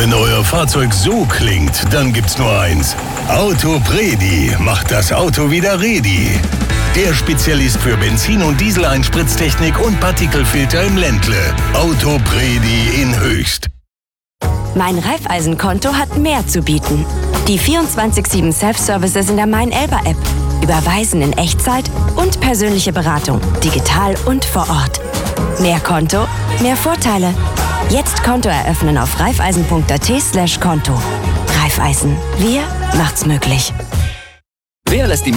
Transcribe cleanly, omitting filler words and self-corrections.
Wenn euer Fahrzeug so klingt, dann gibt's nur eins. Autopredi macht das Auto wieder ready. Der Spezialist für Benzin- und Dieseleinspritztechnik und Partikelfilter im Ländle. Autopredi in Höchst. Mein Raiffeisen-Konto hat mehr zu bieten. Die 24/7 Self-Services in der Mein-Elba-App. Überweisen in Echtzeit und persönliche Beratung, digital und vor Ort. Mehr Konto, mehr Vorteile. Jetzt Konto eröffnen auf raiffeisen.at/Konto. Raiffeisen. Wir macht's möglich. Wer lässt die